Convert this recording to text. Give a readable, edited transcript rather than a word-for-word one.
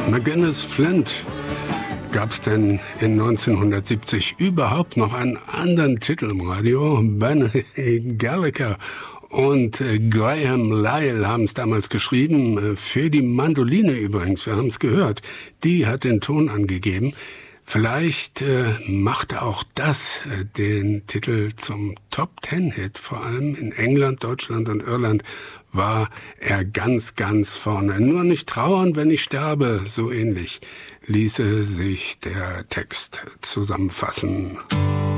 McGinnis Flint. Gab es denn in 1970 überhaupt noch einen anderen Titel im Radio? Benny Gallagher und Graham Lyle haben es damals geschrieben, für die Mandoline übrigens, wir haben es gehört. Die hat den Ton angegeben. Vielleicht machte auch das den Titel zum Top-10-Hit, vor allem in England, Deutschland und Irland war er ganz, ganz vorne. Nur nicht trauern, wenn ich sterbe, so ähnlich ließe sich der Text zusammenfassen.